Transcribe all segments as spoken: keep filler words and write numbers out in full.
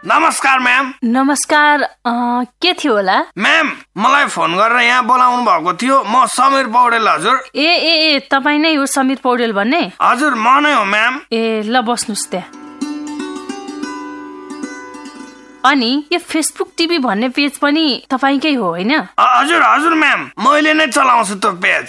नमस्कार म्याम। नमस्कार, के थियो होला? म्याम, मलाई फोन गरेर यहाँ बोलाउनु भएको थियो। म समीर पौडेल हजुर। ए ए ए तपाईँ नै हो समीर पौडेल भन्ने? हजुर, म नै हो म्याम। ए ल बस्नुस् त्यहाँ। अनि यो फेसबुक टिभी भन्ने पेज पनि तपाईकै हो हैन? हजुर हजुर म्याम, मैले नै चलाउँछु त्यो पेज।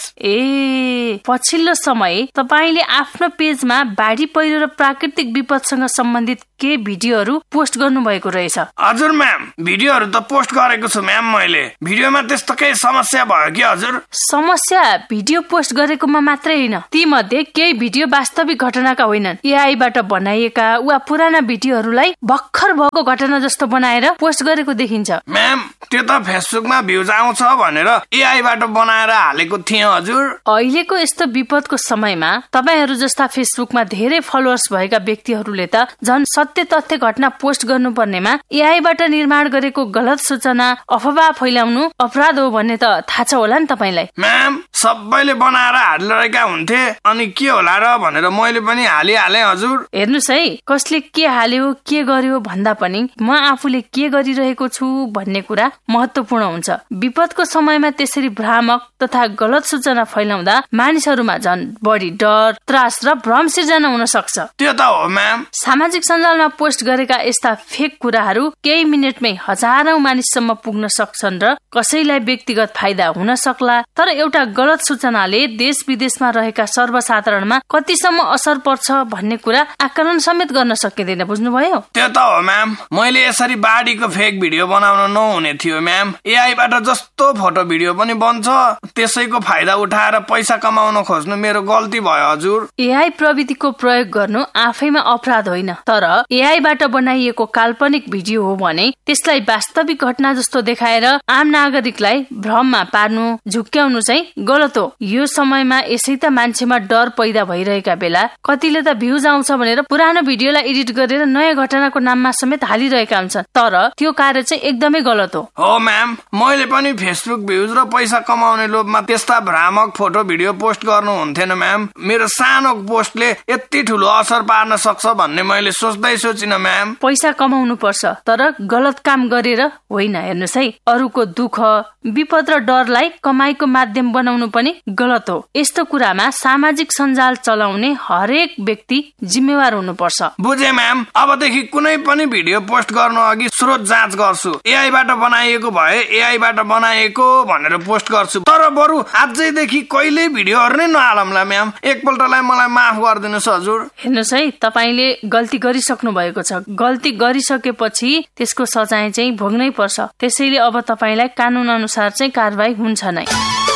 ए पछिल्लो समय तपाईले आफ्नो पेजमा बाढी पहिरो र प्राकृतिक विपदसँग सम्बन्धित के भिडियोहरू पोस्ट गर्नु भएको रहेछ। हजुर म्याम, भिडियोहरू त पोस्ट गरेको छु म्याम। मैले भिडियोमा त्यस्तो केही समस्या भयो कि हजुर? समस्या भिडियो पोस्ट गरेकोमा मात्रै हैन, ती मध्ये केही भिडियो वास्तविक घटनाका होइनन्। एआई बाट बनाइएका वा पुराना भिडियोहरूलाई भर्खर भएको घटना जस्तो बनाएर पोस्ट गरेको देखिन्छ। म्याम, त्यो त फेसबुकमा भ्युज आउँछ भनेर एआई बाट बनाएर हालेको थिएँ हजुर। अहिलेको यस्तो विपदको समयमा तपाईहरू जस्ता फेसबुकमा धेरै फलोअर्स भएका व्यक्तिहरूले त झन् सत्य तथ्य घटना पोस्ट गर्नुपर्नेमा एआई बाट निर्माण गरेको गलत सूचना अफवाह फैलाउनु अपराध हो भन्ने त थाहा छ होला नि तपाईलाई? म्याम, सबैले बनाएर हालिरहेका हुन्थे, अनि के होला र भनेर मैले पनि हालिहाले हजुर। हेर्नुस् है, कसले के हाल्यो के गर्यो भन्दा पनि म आफूले के गरिरहेको छु भन्ने कुरा महत्त्वपूर्ण हुन्छ। विपदको समयमा त्यसरी भ्रामक तथा गलत सूचना फैलाउँदा मानिसहरूमा झन् बढी डर, त्रास र भ्रम सिर्जना हुन सक्छ। त्यो त हो म्याम। सामाजिक सञ्जालमा पोस्ट गरेका यस्ता फेक कुराहरू केही मिनेटमै हजारौं मानिससम्म पुग्न सक्छन् र कसैलाई व्यक्तिगत फाइदा हुन सक्ला। तर एउटा गलत सूचनाले देश विदेशमा रहेका सर्वसाधारणमा कतिसम्म असर पर्छ भन्ने कुरा आकलन समेत गर्न सकिँदैन, बुझ्नुभयो? त्यो त हो म्याम। मैले यसरी बाढीको फेक भिडियो बनाउन नहुने थियो म्याम। एआई बाट जस्तो फोटो भिडियो पनि बन्छ, त्यसैको फाइदा उठाएर पैसा कमाउन खोज्नु मेरो गल्ती भयो हजुर। एआई प्रविधिको प्रयोग गर्नु आफैमा अपराध होइन, तर एआई बाट बनाइएको काल्पनिक भिडियो हो भने त्यसलाई वास्तविक घटना जस्तो देखाएर आम नागरिकलाई भ्रममा पार्नु, झुक्क्याउनु चाहिँ गलत हो। यो समयमा यसै त मान्छेमा डर पैदा भइरहेका बेला कतिले त भ्युज आउँछ भनेर पुरानो भिडियोलाई एडिट गरेर नयाँ घटनाको नाममा समेत हालिरहेका हुन्छन्, तर त्यो कार्य चाहिँ एकदमै गलत हो। हो म्याम, मैले पनि फेसबुक भ्युज र पैसा कमाउने लोभमा त्यस्ता भ्रामक फोटो भिडियो पोस्ट गर्नु हुन्थेन म्याम। मेरो सानो पोस्टले यति ठुलो असर पार्न सक्छ भन्ने मैले सोच्दै सोचिन म्याम। पैसा कमाउनु पर्छ, तर गलत काम गरेर होइन। हेर्नुस् है, अरूको दुःख, विपद र डरलाई कमाईको माध्यम बनाउनु पनि गलत हो। यस्तो कुरामा सामाजिक सञ्जाल चलाउने हरेक व्यक्ति जिम्मेवार हुनुपर्छ। बुझे म्याम। अबदेखि कुनै पनि भिडियो पोस्ट गर्नु अघि स्रोत जाँच गर्छु। एआई बाट बनाइएको भए एआई बाट बनाइएको भनेर पोस्ट गर्छु, तर बरु आजैदेखि कहिल्यै भिडियोहरू नै नहालौँला म्याम। एकपल्टलाई मलाई माफ गरिदिनुहोस् हजुर। हेर्नुहोस् है, तपाईले गल्ती गरिसक्नु भएको छ। गल्ती गरिसकेपछि त्यसको सजाय चाहिँ भोग्नै पर्छ। त्यसैले अब तपाईलाई कानून अनुसार चाहिँ कारबाही हुन्छ नै।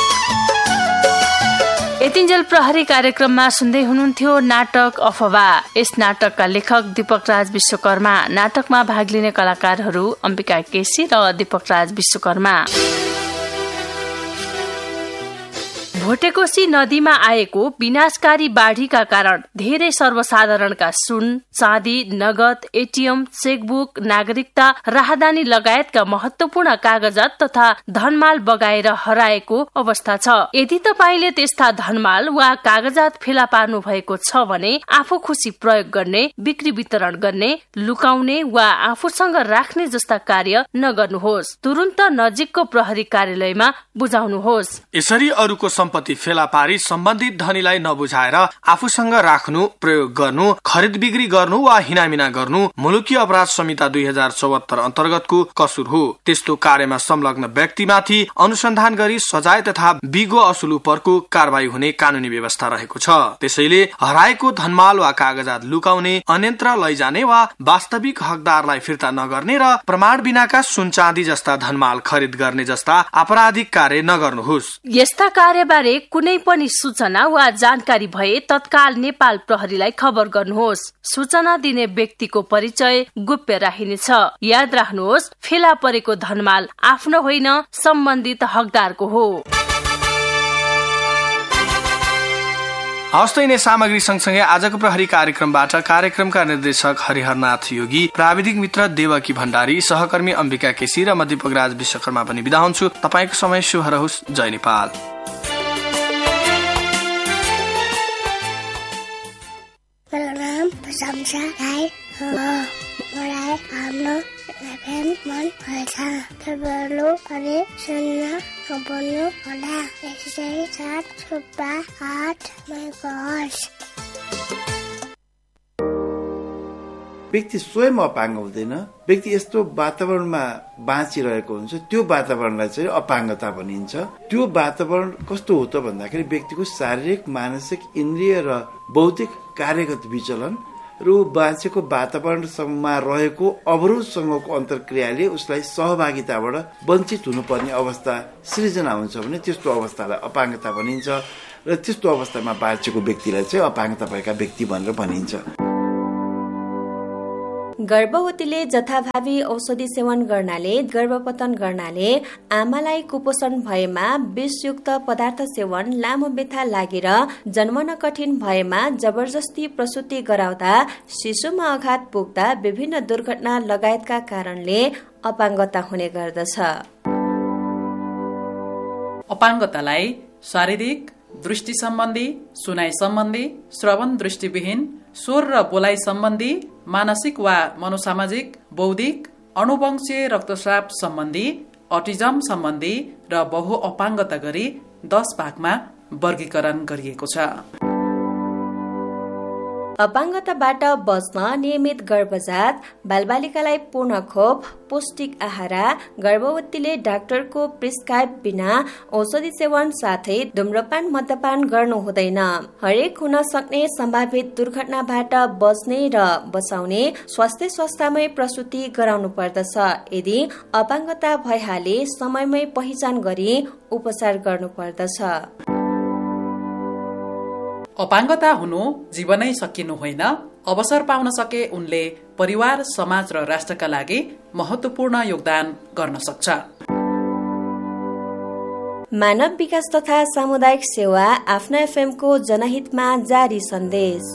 यतिन्जेल प्रहरी कार्यक्रममा सुन्दै हुनुहुन्थ्यो नाटक अफवाह। यस नाटकका लेखक दीपक राज विश्वकर्मा, नाटकमा भाग लिने कलाकारहरू अम्बिका केसी र दीपक राज विश्वकर्मा। भोटेकोशी नदीमा आएको विनाशकारी बाढीका कारण धेरै सर्वसाधारणका सुन, चाँदी, नगद, एटीएम, चेकबुक, नागरिकता, राहदानी लगायतका महत्वपूर्ण कागजात तथा धनमाल बगाएर हराएको अवस्था छ। यदि तपाईले त्यस्ता धनमाल वा कागजात फेला पार्नु भएको छ भने आफू खुसी प्रयोग गर्ने, बिक्री वितरण गर्ने, लुकाउने वा आफूसँग राख्ने जस्ता कार्य नगर्नुहोस्। तुरुन्त नजिकको प्रहरी कार्यालयमा बुझाउनुहोस्। यसरी अरूको सम्पत्ति फेला पारी सम्बन्धित धनीलाई नबुझाएर आफूसँग राख्नु, प्रयोग गर्नु, खरिद बिक्री गर्नु वा हिनामिना गर्नु मुलुकीय अपराध संहिता दुई हजार चौहत्तर अन्तर्गतको कसुर हो। त्यस्तो कार्यमा संलग्न व्यक्तिमाथि अनुसन्धान गरी सजाय तथा बिगो असुल उपरको कारवाही हुने कानूनी व्यवस्था रहेको छ। त्यसैले हराएको धनमाल वा कागजात लुकाउने, अन्यत्र लैजाने वा वास्तविक हकदारलाई फिर्ता नगर्ने र प्रमाण बिनाका सुन चाँदी जस्ता धनमाल खरिद गर्ने जस्ता आपराधिक कार्य नगर्नुहोस्। यस्ता कार्यबारे कुनै पनि सूचना वा जानकारी भए तत्काल नेपाल प्रहरीलाई खबर गर्नुहोस्। सूचना दिने व्यक्तिको परिचय गोप्य राखिनेछ। याद राख्नुहोस्, फेला परेको धनमाल आफ्नो होइन, सम्बन्धित हकदारको हो। हवस् त यिनै सामग्री सँगसँगै आजको प्रहरी कार्यक्रमबाट कार्यक्रमका निर्देशक हरिहरनाथ योगी, प्राविधिक मित्र देवकी भण्डारी, सहकर्मी अम्बिका केसी र म दीपक राज विश्वकर्मा पनि बिदा हुन्छु। तपाईँको समय शुभ रहोस्। जय नेपाल। मेरो नाम प्रशंसा राई हो। मलाई हाम्रो तपाईँहरू भने सुन्न नपर्नु होला। एक सय सात सुब्बा आठ मेगाहर्ज। व्यक्ति स्वयं अपाङ्ग हुँदैन, व्यक्ति यस्तो वातावरणमा बाँचिरहेको हुन्छ, त्यो वातावरणलाई चाहिँ अपाङ्गता भनिन्छ। त्यो वातावरण कस्तो हो त भन्दाखेरि व्यक्तिको शारीरिक, मानसिक, इन्द्रिय र बौद्धिक कार्यगत विचलन र बाँचेको वातावरणमा रहेको अवरोधसँगको अन्तर्क्रियाले उसलाई सहभागिताबाट वञ्चित हुनुपर्ने अवस्था सृजना हुन्छ भने त्यस्तो अवस्थालाई अपाङ्गता भनिन्छ र त्यस्तो अवस्थामा बाँचेको व्यक्तिलाई चाहिँ अपाङ्गता भएका व्यक्ति भनेर भनिन्छ। गर्भवतीले जथाभावी औषधि सेवन गर्नाले, गर्भपतन गर्नाले आमालाई कुपोषण भएमा, विषयुक्त पदार्थ सेवन, लामो व्यथा लागेर जन्मन कठिन भएमा, जबरजस्ती प्रसुति गराउँदा, शिशुमा आघात पुग्दा, विभिन्न दुर्घटना लगायतका कारणले अपाङ्गता हुने गर्दछ। अपाङ्गतालाई शारीरिक, दृष्टि सम्बन्धी, सुनाइ सम्बन्धी, श्रवण दृष्टिविहीन, स्वर र बोलाइ सम्बन्धी, मानसिक वा मनोसामाजिक, बौद्धिक, अनुवंशीय रक्तस्राव सम्बन्धी, अटिजम सम्बन्धी र बहु अपाङ्गता गरी दस भागमा वर्गीकरण गरिएको छ। अपाङ्गताबाट बच्न नियमित गर्भजात, बालबालिकालाई पूर्ण खोप, पौष्टिक आहार, गर्भवतीले डाक्टरको प्रिस्क्राइब बिना औषधि सेवन साथै धूम्रपान मद्यपान गर्नु हुँदैन। हरेक हुन सक्ने सम्भावित दुर्घटनाबाट बच्ने र बचाउने स्वास्थ्य संस्थामै प्रसुति गराउनु पर्दछ। यदि अपाङ्गता भइहाले समयमै पहिचान गरी उपचार गर्नु पर्दछ। अपाङ्गता हुनु जीवनै सकिनु होइन। अवसर पाउन सके उनले परिवार, समाज र राष्ट्रका लागि महत्वपूर्ण योगदान गर्न सक्छ। मानव विकास तथा सामुदायिक सेवा आफ्ना एफएमको जनहितमा जारी सन्देश।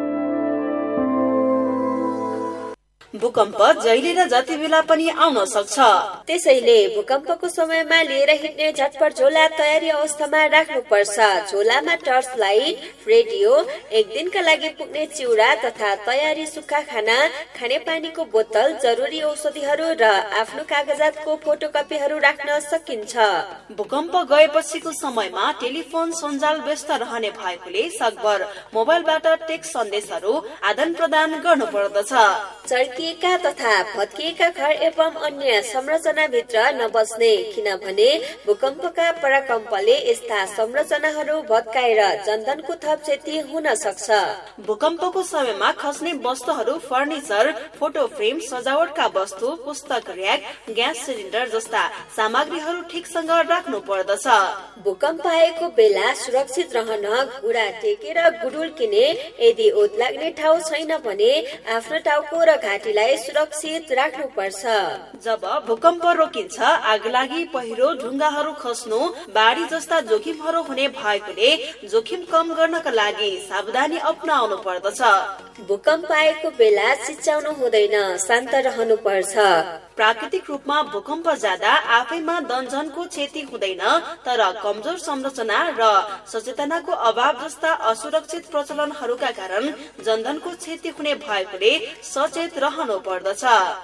भूकम्प जहिले र जति बेला पनि आउन सक्छ, त्यसैले भूकम्पको समयमा लिएर हिँड्ने झटपट झोला तयारी अवस्थामा राख्नु पर्छ। झोलामा टर्च लाइट, रेडियो, एक दिनका लागि पुग्ने चिउरा तथा तयारी सुक्खा खाना, खानेपानीको बोतल, जरुरी औषधिहरू र आफ्नो कागजातको फोटोकपीहरू राख्न सकिन्छ। भूकम्प गएपछिको समयमा टेलिफोन सञ्जाल व्यस्त रहने भएकोले सकभर मोबाइलबाट टेक्स्ट सन्देशहरू आदान प्रदान गर्नु पर्दछ। चर्किएका तथा भत्किएका घर एवं अन्य संरचनाभित्र नबस्ने, किनभने भूकम्पका पराकम्पले यस्ता संरचनाहरू भत्काएर जनधनको थप क्षति हुन सक्छ। भूकम्पको समयमा खस्ने वस्तुहरू, फर्निचर, फोटो फ्रेम, सजावटका वस्तु, पुस्तक र्याक, ग्यास सिलिन्डर जस्ता सामग्रीहरू ठिकसँग राख्नु पर्दछ। भूकम्प आएको बेला सुरक्षित रहन गुडा टेकेर गुडुल किने। यदि ओत लाग्ने ठाउँ छैन भने आफ्नो टाउको र घाँटीलाई सुरक्षित राख्नु पर्छ। जब भूकम्प रोकिन्छ, आगलागी, पहिरो, ढुङ्गाहरू खस्नु, बाढी जस्ता जोखिमहरू हुने भएकोले जोखिम कम गर्नका लागि सावधानी अपनाउनु पर्दछ। भूकम्प आएको बेला चिच्याउनु हुँदैन, शान्त रहनु पर्छ। प्राकृतिक रूपमा भूकम्प जाँदा आफैमा दनजनको क्षति हुँदैन, तर कमजोर संरचना र सचेतनाको अभाव जस्ता असुरक्षित प्रचलनहरूका कारण जनधनको क्षति हुने भएकोले सचेत रहनु पर्दछ।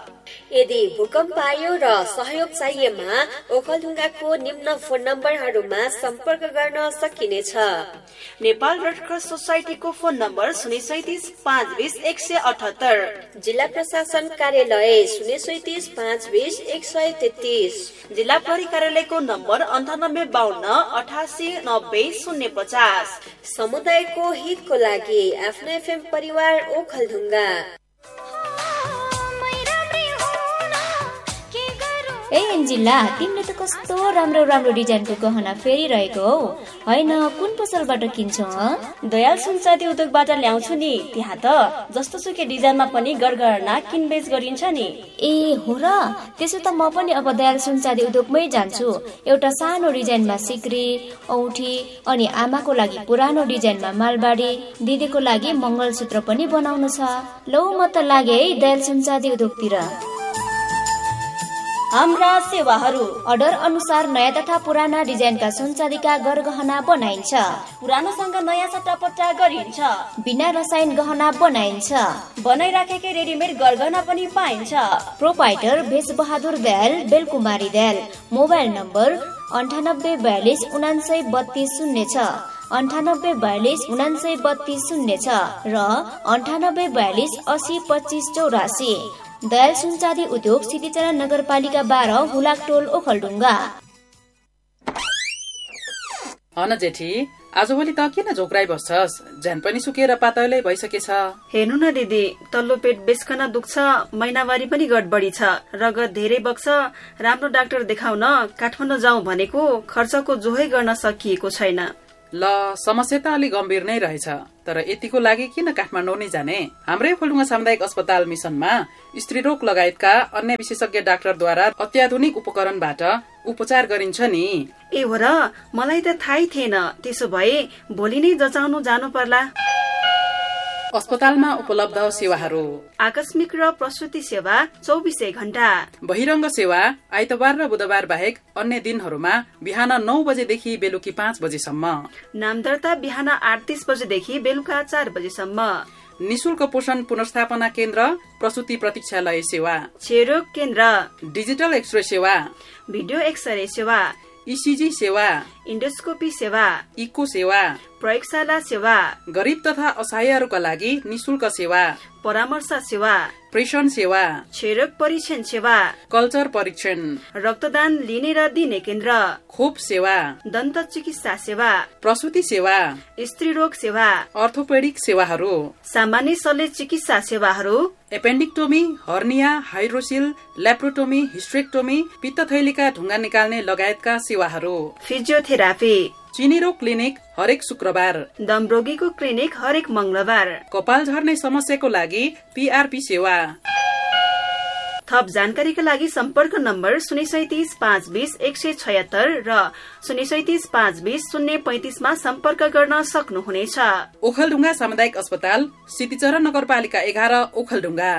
यदि भूकम्प आयो र सहयोग चाहिएमा ओखलढुङ्गाको निम्न फोन नम्बरहरूमा सम्पर्क गर्न सकिनेछ। Nepal red cross सोसाइटीको phone number शून्य सैतिस पाँच बिस एक सय अठहत्तर, जिल्ला प्रशासन कार्यालय शून्य सैतिस पाँच बिस एक सय तेत्तिस, जिल्ला प्रहरी कार्यालयको नम्बर अन्ठानब्बे बाहन्न अठासी नब्बे शून्य पचास। समुदायको हितको लागि आफ्नो एफएम परिवार ओखलढुङ्गा। ए एन्जिला, तिमीले त कस्तो राम्रो राम्रो डिजाइनको गहना फेरिरहेको हौ, होइन कुन पसलबाट किन्छौ? दयाल सुनचाँदी उद्योगबाट ल्याउँछु नि। त्यहाँ त जस्तो सुकै डिजाइनमा पनि गरगहना किनबेच गरिन्छ नि। ए हो र, त्यसो त म पनि अब दयाल सुनचाँदी उद्योगमै जान्छु। एउटा सानो डिजाइनमा सिक्री, औठी, अनि आमाको लागि पुरानो डिजाइनमा मालबाडी, दिदीको लागि मङ्गलसूत्र पनि बनाउनु छ। लौ म त लागे है दयाल सुनचाँदी उद्योगतिर। हाम्रा सेवाहरू अर्डर अनुसार नयाँ तथा पुराना डिजाइनका सुनचाँदीका गरगहना बनाइन्छ। पुरानोसँग नयाँ सट्टापट्टा गरिन्छ। बिना रसायन गहना बनाइन्छ। बनाइराखेकै रेडिमेड गरगहना पनि पाइन्छ। Proprietor Bhesh Bahadur Dayal, बेलकुमारी Dayal. Mobile number अन्ठानब्बे बयालिस उनान्सय बत्तीस शून्य छ, अन्ठानब्बे बयालिस उनान्सय बत्तीस शून्य छ र अन्ठानब्बे बयालिस असी पच्चिस चौरासी। दयाल सुनचाँदी उद्योग सिद्धिचरा नगरपालिका बाह्र, हुलाकटोल, ओखलढुङ्गा। अन जेठी, आजभोलि त किन झोक्राइ बस्छस्? झ्यान पनि सुकेर पातलै भइसकेछ। हेर्नु न दिदी, तल्लो पेट बेसकन दुख्छ, महिनावारी पनि गडबडी छ, रगत धेरै बग्छ। राम्रो डाक्टर देखाउन काठमाडौँ जाउँ भनेको खर्चको जोहै गर्न सकिएको छैन। ल, समस्या त अलि गम्भीर नै रहेछ, तर यतिको लागि किन काठमाडौँ नै जाने? हाम्रै ओखलढुङ्गा सामुदायिक अस्पताल मिसनमा स्त्रीरोग लगायतका अन्य विशेषज्ञ डाक्टरद्वारा अत्याधुनिक उपकरणबाट उपचार गरिन्छ नि। ए हो र, मलाई त थाहै थिएन। त्यसो भए भोलि नै जचाउनु जानु पर्ला। अस्पतालमा उपलब्ध सेवाहरू: आकस्मिक र प्रसुति सेवा चौबिसै घण्टा, बहिरङ्ग सेवा आइतबार र बुधबार बाहेक अन्य दिनहरूमा बिहान नौ बजेदेखि बेलुकी पाँच बजेसम्म, नामदर्ता बिहान आठ तीस बजेदेखि बेलुका चार बजेसम्म, निशुल्क पोषण पुनर्स्थापना केन्द्र, प्रसुति प्रतीक्षालय सेवा, क्षयरोग केन्द्र, डिजिटल एक्सरे सेवा, भिडियो एक्सरे सेवा, इसिजी सेवा, इन्डोस्कोपी सेवा, इको सेवा, प्रयोगशाला सेवा, गरिब तथा असहायहरूका लागि निशुल्क सेवा, परामर्श सेवा, प्रेषण सेवा, क्षयरोग परीक्षण सेवा, कल्चर परीक्षण, रक्तदान लिने र दिने केन्द्र, खोप सेवा, दन्त चिकित्सा सेवा, प्रसुति सेवा, स्त्री रोग सेवा, अर्थोपेडिक सेवाहरू, सामान्य शल्य चिकित्सा सेवाहरू, एपेन्डिक्टोमी, हर्निया, हाइड्रोसिल, ल्याप्रोटोमी, हिस्ट्रेक्टोमी, पित्तथैलीका ढुङ्गा निकाल्ने लगायतका सेवाहरू, फिजियोथेरापी, चिनी रोग क्लिनिक हरेक शुक्रबार, दम रोगीको क्लिनिक हरेक मंगलबार, कपाल झर्ने समस्याको लागि पीआरपी सेवा। थप जानकारीका लागि सम्पर्क नम्बर शून्य सैतिस पाँच बीस एक सय छयत्तर र शून्य सैतिस पाँच बीस शून्य पैंतिसमा सम्पर्क गर्न सक्नुहुनेछ। ओखलढुङ्गा सामुदायिक अस्पताल, सिद्धिचरा नगरपालिका एघार, ओखलढुङ्गा।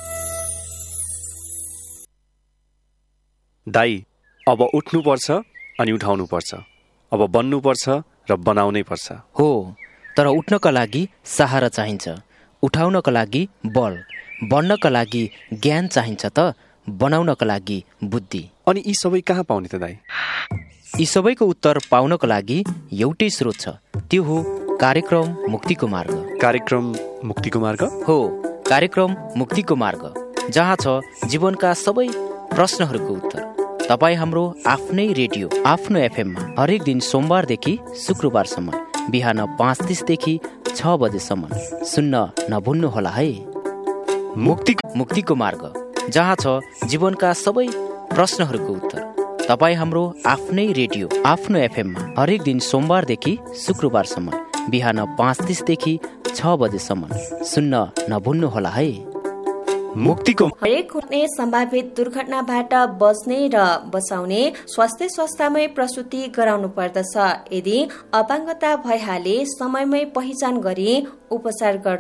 दाई, अब उठ्नुपर्छ अनि उठाउनु पर्छ, अब बन्नुपर्छ र बनाउनै पर्छ। हो, तर उठ्नका लागि सहारा चाहिन्छ, उठाउनका लागि बल, बन्नका लागि ज्ञान चाहिन्छ त बनाउनका लागि बुद्धि। अनि यी सबै कहाँ पाउने त दाई? यी सबैको उत्तर पाउनका लागि एउटै स्रोत छ, त्यो हो कार्यक्रम मुक्तिको मार्ग। कार्यक्रम मुक्तिको मार्ग? हो, कार्यक्रम मुक्तिको मार्ग, जहाँ छ जीवनका सबै प्रश्नहरूको उत्तर। तपाईँ हाम्रो आफ्नै रेडियो, आफ्नो एफएममा हरेक दिन सोमबारदेखि शुक्रबारसम्म बिहान पाँच तीसदेखि छ बजेसम्म सुन्न नभुल्नुहोला है। मुक्ति मुक्तिको मार्ग, जहाँ छ जीवनका सबै प्रश्नहरूको उत्तर। तपाईँ हाम्रो आफ्नै रेडियो, आफ्नो एफएममा हरेक दिन सोमबारदेखि शुक्रबारसम्म बिहान पाँच तीसदेखि छ बजेसम्म सुन्न नभुल्नुहोला है। मुक्तिको हरेक हुने सम्भावित दुर्घटनाबाट बच्ने र बचाउने स्वास्थ्य संस्थामै प्रसुति गराउनु पर्दछ। यदि अपाङ्गता भइहाले समयमै पहिचान गरी उपचार गर्नु